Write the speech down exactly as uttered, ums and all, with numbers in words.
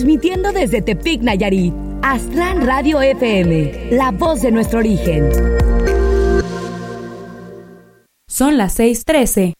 transmitiendo desde Tepic, Nayarit. Aztlán Radio F M, la voz de nuestro origen. Son las seis trece.